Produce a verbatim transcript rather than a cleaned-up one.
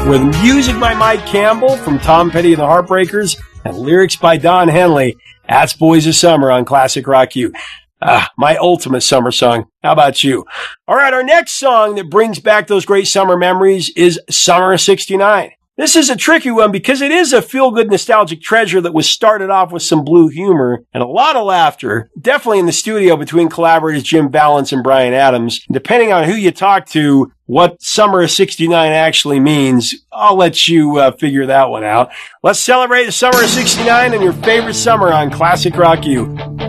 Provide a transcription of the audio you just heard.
with music by Mike Campbell from Tom Petty and the Heartbreakers and lyrics by Don Henley. That's Boys of Summer on Classic Rock U. Ah, my ultimate summer song. How about you? All right, our next song that brings back those great summer memories is Summer of sixty-nine. This is a tricky one because it is a feel-good nostalgic treasure that was started off with some blue humor and a lot of laughter, definitely in the studio between collaborators Jim Balance and Bryan Adams. Depending on who you talk to, what Summer of sixty-nine actually means, I'll let you uh, figure that one out. Let's celebrate the Summer of sixty-nine and your favorite summer on Classic Rock U.